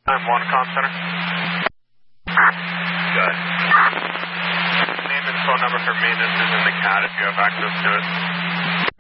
I'm one comm center. Good. Name and phone number for maintenance is in the CAD if you have access to it.